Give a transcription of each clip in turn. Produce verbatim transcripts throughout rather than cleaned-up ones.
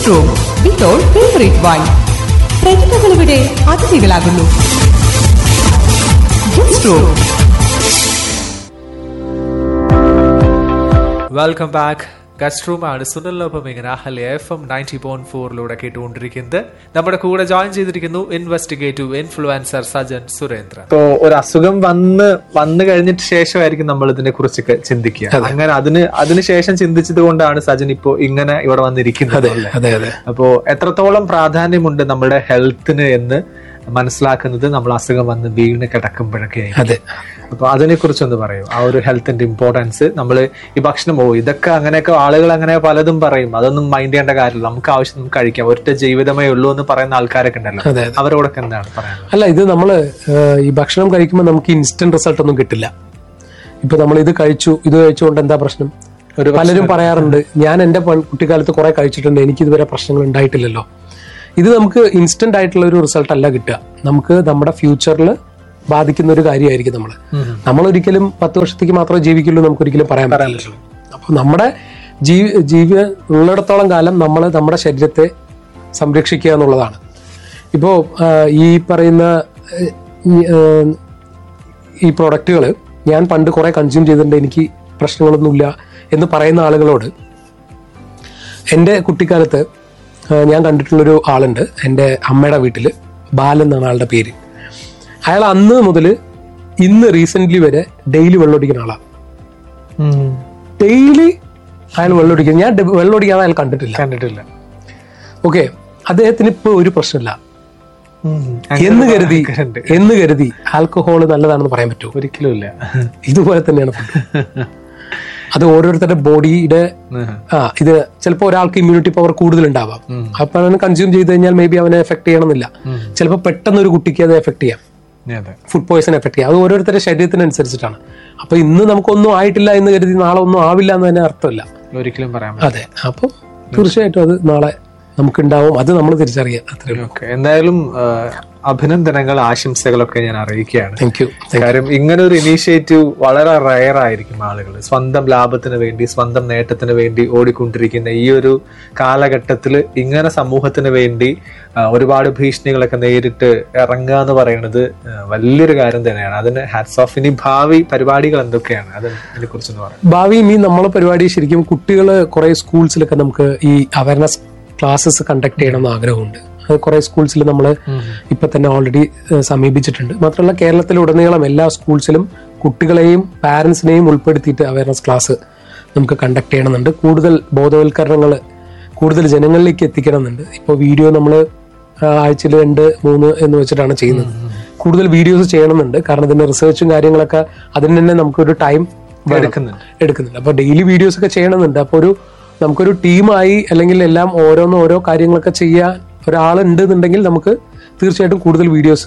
Guest room with your favourite wine. പ്രതിഭകളിവിടെ അതിഥികളാകുന്നു. Guest room. Welcome back. Guest room ആണ് സുനിലിനൊപ്പം ഇങ്ങനെ Ahalya F M ninety point ഫോറിലൂടെ കേട്ടുകൊണ്ടിരിക്കുന്നത്. നമ്മുടെ കൂടെ join ചെയ്തിരിക്കുന്നു ഇൻവെസ്റ്റിഗേറ്റീവ് ഇൻഫ്ലുവൻസർ സജൻ സുരേന്ദ്രൻ. ഇപ്പോ ഒരു അസുഖം വന്ന് വന്നു കഴിഞ്ഞിട്ട് ശേഷമായിരിക്കും നമ്മൾ ഇതിനെ കുറിച്ചൊക്കെ ചിന്തിക്കുക. അങ്ങനെ അതിന് അതിനുശേഷം ചിന്തിച്ചത് കൊണ്ടാണ് സജൻ ഇപ്പോ ഇങ്ങനെ ഇവിടെ വന്നിരിക്കുന്നത്. അപ്പോ എത്രത്തോളം പ്രാധാന്യമുണ്ട് നമ്മുടെ ഹെൽത്തിന് എന്ന് മനസ്സിലാക്കുന്നത് നമ്മൾ അസുഖം വന്ന് വീണ് കിടക്കുമ്പോഴൊക്കെ. അതെ, അപ്പൊ അതിനെ കുറിച്ചൊന്ന് പറയൂ. ആ ഒരു ഹെൽത്തിന്റെ ഇമ്പോർട്ടൻസ്. നമ്മൾ ഈ ഭക്ഷണം ഓ ഇതൊക്കെ അങ്ങനെയൊക്കെ ആളുകൾ അങ്ങനെ പലതും പറയും, അതൊന്നും മൈൻഡ് ചെയ്യേണ്ട കാര്യമില്ല, നമുക്ക് ആവശ്യം നമുക്ക് കഴിക്കാം, ഒറ്റ ജീവിതമേ ഉള്ളൂ എന്ന് പറയുന്ന ആൾക്കാരൊക്കെ ഉണ്ടല്ലോ, അവരോടൊക്കെ എന്താണ് പറയാനുള്ളത്? അല്ല, ഇത് നമ്മള് ഈ ഭക്ഷണം കഴിക്കുമ്പോൾ നമുക്ക് ഇൻസ്റ്റന്റ് റിസൾട്ട് ഒന്നും കിട്ടില്ല. ഇപ്പൊ നമ്മൾ ഇത് കഴിച്ചു ഇത് കഴിച്ചുകൊണ്ട് എന്താ പ്രശ്നം? പലരും പറയാറുണ്ട്, ഞാൻ എന്റെ കുട്ടിക്കാലത്ത് കുറെ കഴിച്ചിട്ടുണ്ട്, എനിക്ക് ഇതുവരെ പ്രശ്നങ്ങൾ ഉണ്ടായിട്ടില്ലല്ലോ. ഇത് നമുക്ക് ഇൻസ്റ്റന്റ് ആയിട്ടുള്ള ഒരു റിസൾട്ട് അല്ല കിട്ടുക. നമുക്ക് നമ്മുടെ ഫ്യൂച്ചറിൽ ബാധിക്കുന്ന ഒരു കാര്യമായിരിക്കും. നമ്മൾ നമ്മൾ ഒരിക്കലും പത്ത് വർഷത്തേക്ക് മാത്രമേ ജീവിക്കുള്ളൂ, നമുക്ക് ഒരിക്കലും പറയാൻ പറ്റില്ല. അപ്പൊ നമ്മുടെ ജീവി ജീവി ഉള്ളിടത്തോളം കാലം നമ്മൾ നമ്മുടെ ശരീരത്തെ സംരക്ഷിക്കുക എന്നുള്ളതാണ്. ഇപ്പോ ഈ പറയുന്ന ഈ പ്രോഡക്റ്റുകൾ ഞാൻ പണ്ട് കുറെ കൺസ്യൂം ചെയ്തിട്ടുണ്ട്, എനിക്ക് പ്രശ്നങ്ങളൊന്നുമില്ല എന്ന് പറയുന്ന ആളുകളോട് എൻ്റെ കുട്ടിക്കാലത്ത് ഞാൻ കണ്ടിട്ടുള്ളൊരു ആളുണ്ട്. എൻ്റെ അമ്മയുടെ വീട്ടിൽ ബാലൻ എന്നാണ് ആളുടെ പേര്. അയാൾ അന്ന് മുതൽ ഇന്ന് റീസെന്റ് വരെ ഡെയിലി വെള്ളമൊടിക്കുന്ന ആളാണ്. ഡെയിലി അയാൾ വെള്ളമൊടിക്കുക. ഞാൻ വെള്ളമൊടിക്കാതെ അയാൾ കണ്ടിട്ടില്ല കണ്ടിട്ടില്ല ഓക്കെ, അദ്ദേഹത്തിന് ഇപ്പൊ ഒരു പ്രശ്നമില്ല എന്ന് കരുതി എന്ന് കരുതി ആൽക്കഹോള് നല്ലതാണെന്ന് പറയാൻ പറ്റുമോ? ഒരിക്കലും ഇല്ല. ഇതുപോലെ തന്നെയാണ് അത് ഓരോരുത്തരുടെ ബോഡിയുടെ ആ ഇത് ചിലപ്പോൾ ഒരാൾക്ക് ഇമ്മ്യൂണിറ്റി പവർ കൂടുതൽ ഉണ്ടാവാം. അപ്പൊ അവന് കൺസ്യൂം ചെയ്ത് കഴിഞ്ഞാൽ മേ ബി അവനെ എഫക്ട് ചെയ്യണമെന്നില്ല. ചിലപ്പോൾ പെട്ടെന്ന് ഒരു കുട്ടിക്ക് അത് എഫക്ട് ചെയ്യാം, ഫുഡ് പോയ്സൺ എഫക്ട് ചെയ്യാം. അത് ഓരോരുത്തരുടെ ശരീരത്തിനനുസരിച്ചിട്ടാണ്. അപ്പൊ ഇന്ന് നമുക്കൊന്നും ആയിട്ടില്ല എന്ന് കരുതി നാളെ ഒന്നും ആവില്ല എന്ന് തന്നെ അർത്ഥമില്ല, ഒരിക്കലും പറയാം. അതെ, അപ്പൊ തീർച്ചയായിട്ടും അത് നാളെ നമുക്കുണ്ടാവും, അത് നമ്മൾ തിരിച്ചറിയാം. അത്രയും. എന്തായാലും അഭിനന്ദനങ്ങൾ, ആശംസകളൊക്കെ ഞാൻ അറിയിക്കുകയാണ്. Thank you. കാര്യം ഇങ്ങനെ ഒരു ഇനീഷ്യേറ്റീവ് വളരെ റയർ ആയിരിക്കും. ആളുകൾ സ്വന്തം ലാഭത്തിന് വേണ്ടി സ്വന്തം നേട്ടത്തിന് വേണ്ടി ഓടിക്കൊണ്ടിരിക്കുന്ന ഈ ഒരു കാലഘട്ടത്തിൽ ഇങ്ങനെ സമൂഹത്തിന് വേണ്ടി ഒരുപാട് ഭീഷണികളൊക്കെ നേരിട്ട് ഇറങ്ങുക എന്ന് പറയുന്നത് വലിയൊരു കാര്യം തന്നെയാണ്. അതിന് ഹാറ്റ്സ് ഓഫ്. ഇനി ഭാവി പരിപാടികൾ എന്തൊക്കെയാണ്, അതിനെ കുറിച്ചൊന്ന് പറയാം. ഭാവി ഈ നമ്മളെ പരിപാടി ശരിക്കും കുട്ടികള് കുറെ സ്കൂൾസിലൊക്കെ നമുക്ക് ഈ അവയർനെസ് ക്ലാസ്സസ് കണ്ടക്ട് ചെയ്യണമെന്ന് ആഗ്രഹമുണ്ട്. അത് കുറെ സ്കൂൾസിൽ നമ്മൾ ഇപ്പൊ തന്നെ ഓൾറെഡി സമീപിച്ചിട്ടുണ്ട്. മാത്രമല്ല കേരളത്തിലുടനീളം എല്ലാ സ്കൂൾസിലും കുട്ടികളെയും പാരന്റ്സിനെയും ഉൾപ്പെടുത്തിയിട്ട് അവയർനെസ് ക്ലാസ് നമുക്ക് കണ്ടക്ട് ചെയ്യണമെന്നുണ്ട്. കൂടുതൽ ബോധവൽക്കരണങ്ങൾ കൂടുതൽ ജനങ്ങളിലേക്ക് എത്തിക്കണമെന്നുണ്ട്. ഇപ്പോൾ വീഡിയോ നമ്മൾ ആഴ്ചയിൽ രണ്ട് മൂന്ന് എന്ന് വെച്ചിട്ടാണ് ചെയ്യുന്നത്. കൂടുതൽ വീഡിയോസ് ചെയ്യണമെന്നുണ്ട്. കാരണം ഇതിന്റെ റിസർച്ചും കാര്യങ്ങളൊക്കെ അതിന് തന്നെ നമുക്കൊരു ടൈം എടുക്കുന്നുണ്ട് എടുക്കുന്നുണ്ട് അപ്പൊ ഡെയിലി വീഡിയോസ് ഒക്കെ ചെയ്യണമെന്നുണ്ട്. അപ്പൊ ഒരു നമുക്കൊരു ടീമായി അല്ലെങ്കിൽ എല്ലാം ഓരോന്നും ഓരോ കാര്യങ്ങളൊക്കെ ചെയ്യാൻ ഒരാളുണ്ട് എന്നുണ്ടെങ്കിൽ നമുക്ക് തീർച്ചയായിട്ടും കൂടുതൽ വീഡിയോസ്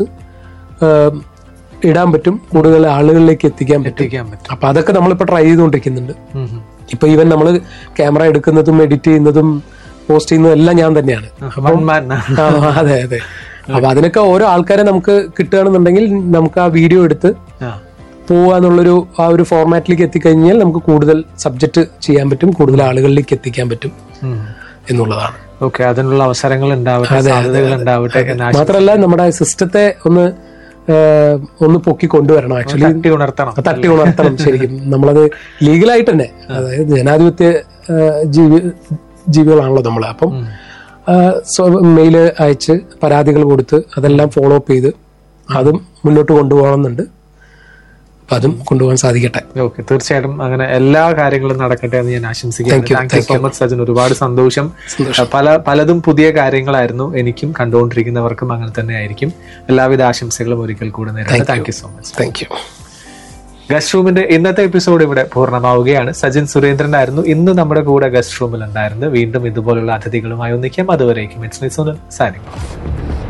ഇടാൻ പറ്റും, കൂടുതൽ ആളുകളിലേക്ക് എത്തിക്കാൻ പറ്റും. അപ്പൊ അതൊക്കെ നമ്മളിപ്പോ ട്രൈ ചെയ്തുകൊണ്ടിരിക്കുന്നുണ്ട്. ഇപ്പൊ ഈവൻ നമ്മൾ ക്യാമറ എടുക്കുന്നതും എഡിറ്റ് ചെയ്യുന്നതും പോസ്റ്റ് ചെയ്യുന്നതും എല്ലാം ഞാൻ തന്നെയാണ്. അതെ അതെ. അപ്പൊ അതിനൊക്കെ ഓരോ ആൾക്കാരെ നമുക്ക് കിട്ടുകയാണെന്നുണ്ടെങ്കിൽ നമുക്ക് ആ വീഡിയോ എടുത്ത് പോവാന്നുള്ളൊരു ആ ഒരു ഫോർമാറ്റിലേക്ക് എത്തിക്കഴിഞ്ഞാൽ നമുക്ക് കൂടുതൽ സബ്ജക്ട് ചെയ്യാൻ പറ്റും, കൂടുതൽ ആളുകളിലേക്ക് എത്തിക്കാൻ പറ്റും എന്നുള്ളതാണ്. ഓക്കെ, അതിനുള്ള അവസരങ്ങൾ ഉണ്ടാവട്ടെ. മാത്രമല്ല നമ്മുടെ സിസ്റ്റത്തെ ഒന്ന് ഒന്ന് പൊക്കി കൊണ്ടുവരണം. ആക്ച്വലി തട്ടി ഉണർത്തണം തട്ടി ഉണർത്തണം ശരിക്കും. നമ്മളത് ലീഗലായിട്ട് തന്നെ, അതായത് ജനാധിപത്യ ജീവി ജീവികളാണല്ലോ നമ്മൾ. അപ്പം മെയില് അയച്ച് പരാതികൾ കൊടുത്ത് അതെല്ലാം ഫോളോ അപ്പ് ചെയ്ത് അതും മുന്നോട്ട് കൊണ്ടുപോകണമെന്നുണ്ട്. അപ്പൊ അതും കൊണ്ടുപോകാൻ സാധിക്കട്ടെ. ഓക്കെ, തീർച്ചയായിട്ടും അങ്ങനെ എല്ലാ കാര്യങ്ങളും നടക്കട്ടെ എന്ന് ഞാൻ ആശംസിക്കുന്നു. Thank you so much Sajan. ഒരുപാട് സന്തോഷം. പല പലതും പുതിയ കാര്യങ്ങളായിരുന്നു. എനിക്കും കണ്ടുകൊണ്ടിരിക്കുന്നവർക്കും അങ്ങനെ തന്നെ ആയിരിക്കും. എല്ലാവിധ ആശംസകളും ഒരിക്കൽ കൂടെ നേരിടുന്നു. Thank you so much. Thank you. Guest റൂമിന്റെ ഇന്നത്തെ എപ്പിസോഡ് ഇവിടെ പൂർണ്ണമാവുകയാണ്. സജൻ സുരേന്ദ്രനായിരുന്നു ഇന്ന് നമ്മുടെ കൂടെ ഗസ്റ്റ് റൂമിൽ ഉണ്ടായിരുന്നു. വീണ്ടും ഇതുപോലുള്ള അതിഥികളുമായി ഒന്നിക്കാം. അതുവരേക്കും it's me Sonal signing off.